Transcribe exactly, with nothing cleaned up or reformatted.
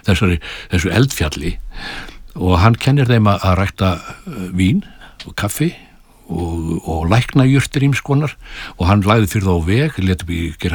þessari, þessu eldfjalli og hann kennir þeim að, að rækta vín og kaffi og, og læknajurtir ýmiss konar og hann lagði fyrir þá á veg, lét upp í gera